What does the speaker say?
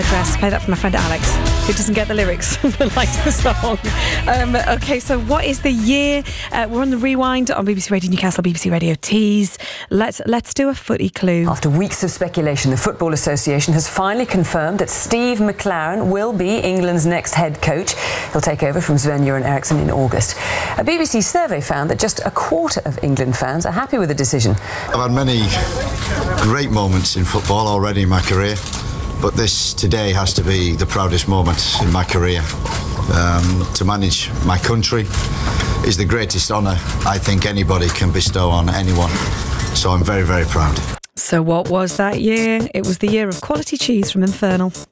Address. Play that for my friend Alex, who doesn't get the lyrics but likes the song. Okay, so what is the year? We're on the Rewind on BBC Radio Newcastle, BBC Radio Tees. Let's do a footy clue. After weeks of speculation, the Football Association has finally confirmed that Steve McLaren will be England's next head coach. He'll take over from Sven-Göran Eriksson in August. A BBC survey found that just a quarter of England fans are happy with the decision. I've had many great moments in football already in my career, but this today has to be the proudest moment in my career. To manage my country is the greatest honour I think anybody can bestow on anyone. So I'm very, very proud. So what was that year? It was the year of quality cheese from Infernal.